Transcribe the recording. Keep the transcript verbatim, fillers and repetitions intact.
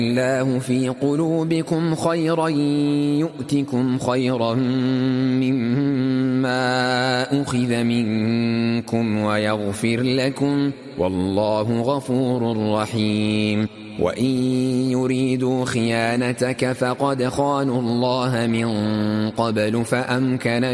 الله في قلوبكم خيرا يؤتكم خيرا مما أخذ منكم ويغفر لكم والله غفور رحيم. وإن يريدوا خيانتك فقد خانوا الله من قبل فأمكن